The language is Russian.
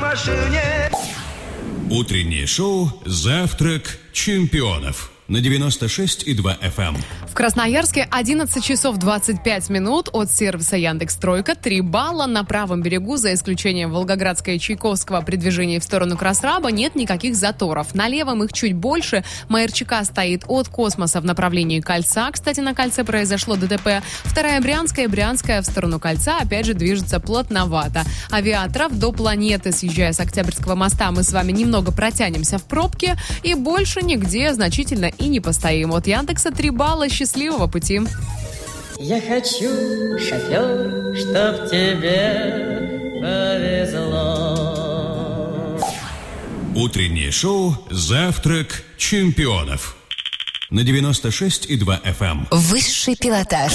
машине. Утреннее шоу «Завтрак чемпионов» на 96,2 FM. В Красноярске 11 часов 25 минут от сервиса Яндекс.Тройка. 3 балла. На правом берегу, за исключением Волгоградского и Чайковского, при движении в сторону Красраба нет никаких заторов. На левом их чуть больше. МРЧК стоит от Космоса в направлении Кольца. Кстати, на Кольце произошло ДТП. Вторая Брянская в сторону Кольца, опять же, движется плотновато. Авиаторов до Планеты, съезжая с Октябрьского моста, мы с вами немного протянемся в пробке и больше нигде значительно и не постоим. От Яндекса 3 балла. Счастливого пути. Я хочу, шофер, чтоб тебе повезло. Утреннее шоу «Завтрак чемпионов» на 96,2 FM. Высший пилотаж.